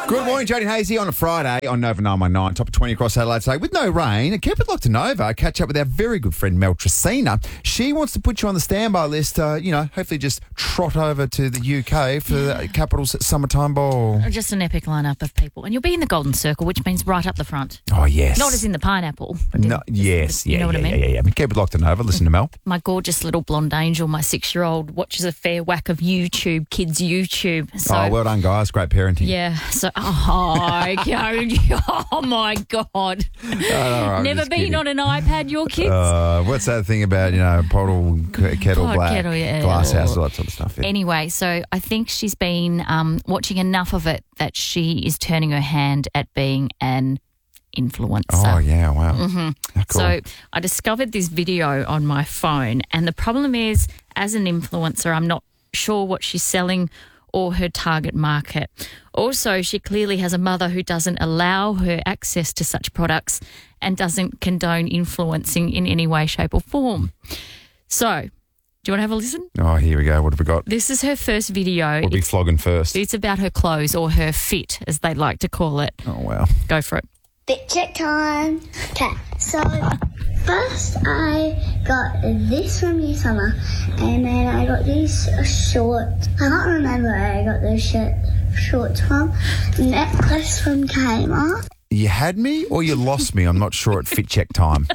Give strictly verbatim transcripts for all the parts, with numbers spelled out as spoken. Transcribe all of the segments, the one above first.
Good morning, Jody and Hazy on a Friday on Nova nine one nine, top of twenty across Adelaide today with no rain. Keep it locked to Nova. Catch up with our very good friend Mel Tracina. She wants to put you on the standby list, uh, you know, hopefully just trot over to the U K for the Capital's Summertime Ball. Just an epic lineup of people. And you'll be in the Golden Circle, which means right up the front. Oh, yes. Not as in the pineapple. No, yes, you yeah, know what yeah, I mean? yeah, yeah, yeah. Keep it locked to Nova. Listen to Mel. My gorgeous little blonde angel, my six-year-old, watches a fair whack of YouTube, kids' YouTube. So, oh, well done, guys. Great parenting. Yeah. So, oh, oh my God. Oh, no, I'm Never just been kidding. on an iPad, your kids? Uh, what's that thing about, you know, bottle, k- kettle, Pot, black, kettle, yeah. glass house, all that sort of stuff. Yeah. Anyway, so I think she's been um, watching enough of it that she is turning her hand at being an influencer. Oh, yeah, wow. Mm-hmm. Oh, cool. So I discovered this video on my phone, and the problem is, as an influencer, I'm not sure what she's selling or her target market. Also, she clearly has a mother who doesn't allow her access to such products and doesn't condone influencing in any way, shape or form. So, do you want to have a listen? Oh, here we go. What have we got? This is her first video. We'll be It's, flogging first. it's about her clothes, or her fit, as they like to call it. Oh, wow. Go for it. Fit check time. Okay, so first I got this from New Summer, and then I got these shorts. I can't remember where I got those shirt, shorts from. Necklace from Kmart. You had me or you lost me? I'm not sure at fit check time.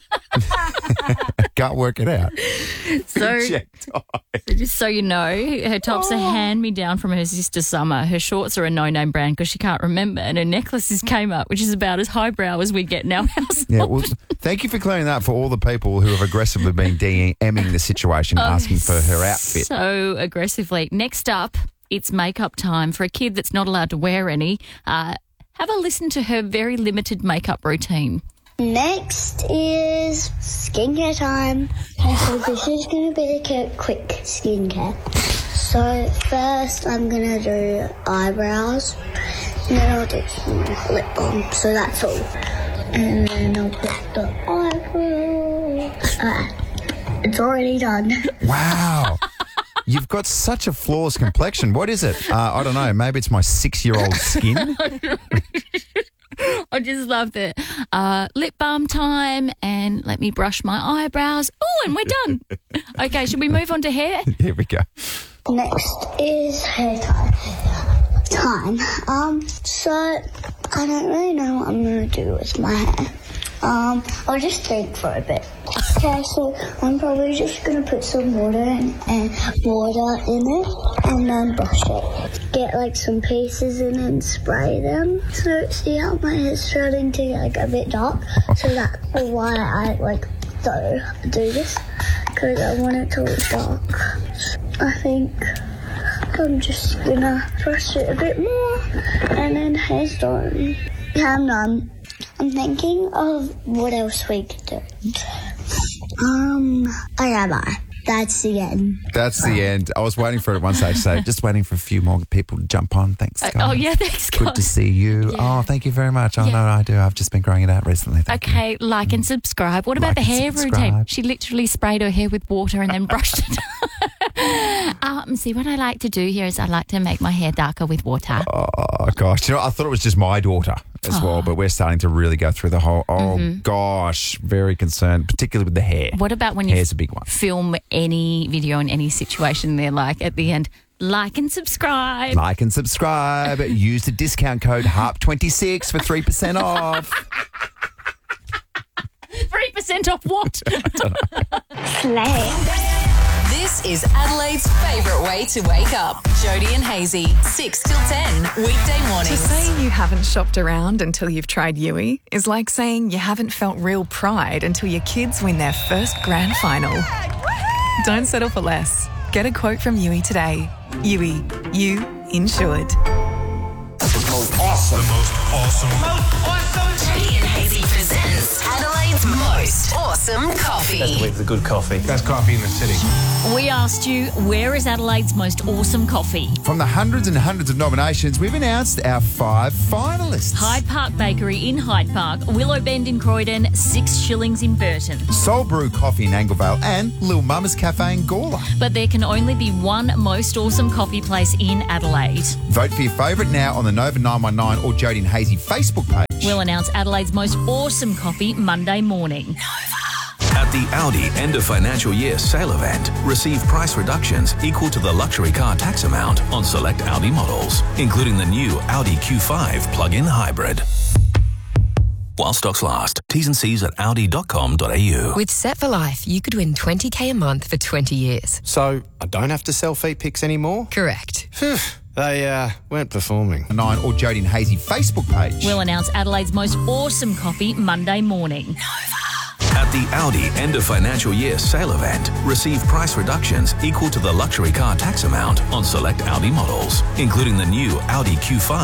Can't work it out. So, Check time. just so you know, her top's a hand-me-down from her sister Summer. Her shorts are a no-name brand because she can't remember, and her necklace is Kmart, which is about as highbrow as we get in our house. Yeah, well, thank you for clearing that for all the people who have aggressively been DMing the situation, asking for her outfit. So aggressively. Next up, it's makeup time for a kid that's not allowed to wear any. Uh, have a listen to her very limited makeup routine. Next is skincare time. Okay, so this is going to be like a quick skincare. So first I'm going to do eyebrows, and then I'll do some lip balm, so that's all. And then I'll put the eyebrows. Ah, it's already done. Wow. You've got such a flawless complexion. What is it? Uh, I don't know. Maybe it's my six-year-old skin. I just love that. Uh, lip balm time, and let me brush my eyebrows. Oh, and we're done. Okay, should we move on to hair? Here we go. Next is hair tie time. Um, so I don't really know what I'm going to do with my hair. Um, I'll just think for a bit. Okay, so I'm probably just going to put some water in, and water in it and then brush it. Get like some pieces in and spray them. So see how my hair's starting to get like a bit dark? So that's why I like do, do this, because I want it to look dark. I think I'm just going to brush it a bit more and then hair's done. Yeah, I'm done. I'm thinking of what else we could do. Um, oh yeah, bye. That's the end. That's the end. I was waiting for it once I say, just waiting for a few more people to jump on. Thanks, guys. Oh, yeah, thanks, guys. Good to see you. Yeah. Oh, thank you very much. Oh, Yeah. no, I do. I've just been growing it out recently. Thank you. Okay, like and subscribe. What about Like the and hair subscribe. routine? She literally sprayed her hair with water and then brushed it. um, see, what I like to do here is I like to make my hair darker with water. Oh, gosh. You know, I thought it was just my daughter as Oh. well, but we're starting to really go through the whole, oh, Mm-hmm. gosh, very concerned, particularly with the hair. What about when you Hair's a big one. film any video in any situation, they're like at the end, like and subscribe. Like and subscribe. Use the discount code harp twenty-six for three percent off. three percent off what? Slay. This is Adelaide's favourite way to wake up. Jody and Hazy, six till ten, weekday To mornings. say you haven't shopped around until you've tried Yui is like saying you haven't felt real pride until your kids win their first grand final. Don't settle for less. Get a quote from Yui today. Yui, you insured. Awesome. awesome. The most awesome. Most awesome. Jody and Hazy presents Adelaide's most awesome coffee. That's the way for the good coffee. Best coffee in the city. We asked you, where is Adelaide's most awesome coffee? From the hundreds and hundreds of nominations, we've announced our five finalists. Hyde Park Bakery in Hyde Park, Willow Bend in Croydon, Six Shillings in Burton. Soul Brew Coffee in Anglevale and Lil Mama's Cafe in Gawler. But there can only be one most awesome coffee place in Adelaide. Vote for your favourite now on the Nova nine one nine or Jody and Hazy Facebook page. We'll announce Adelaide's most awesome coffee Monday morning. At the Audi end of financial year sale event, receive price reductions equal to the luxury car tax amount on select Audi models, including the new Audi Q five plug-in hybrid. While stocks last. T's and C's at audi dot com dot a u. With Set for Life, you could win twenty K a month for twenty years. So, I don't have to sell feet pics anymore? Correct. Phew, they uh, weren't performing. Nine or Jody and Hazy Facebook page. We'll announce Adelaide's most awesome coffee Monday morning. At the Audi end of financial year sale event, receive price reductions equal to the luxury car tax amount on select Audi models, including the new Audi Q five